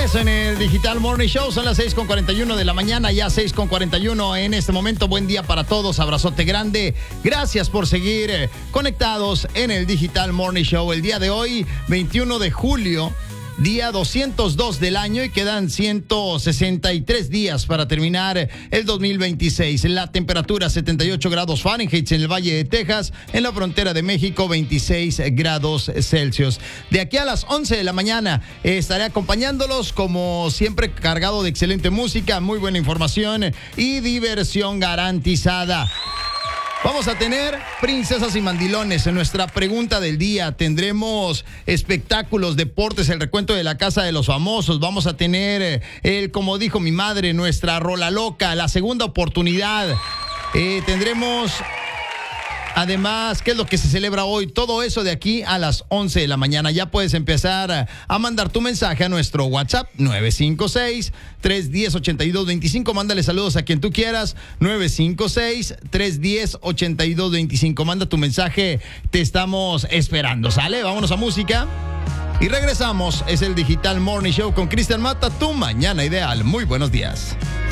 regreso en el Digital Morning Show. Son las 6:41 de la mañana, ya 6:41 en este momento. Buen día para todos, abrazote grande. Gracias por seguir conectados en el Digital Morning Show. El día de hoy, 21 de julio, día 202 del año, y quedan 163 días para terminar el 2026. La temperatura 78 grados Fahrenheit en el Valle de Texas, en la frontera de México 26 grados Celsius. De aquí a las 11 de la mañana estaré acompañándolos, como siempre, cargado de excelente música, muy buena información y diversión garantizada. Vamos a tener princesas y mandilones en nuestra pregunta del día. Tendremos espectáculos, deportes, el recuento de la casa de los famosos. Vamos a tener, como dijo mi madre, nuestra rola loca, la segunda oportunidad. Tendremos, además, ¿qué es lo que se celebra hoy? Todo eso de aquí a las 11 de la mañana. Ya puedes empezar a mandar tu mensaje a nuestro WhatsApp 956-310-8225. Mándale saludos a quien tú quieras. 956-310-8225. Manda tu mensaje. Te estamos esperando, ¿sale? Vámonos a música. Y regresamos. Es el Digital Morning Show con Cristian Mata, tu mañana ideal. Muy buenos días.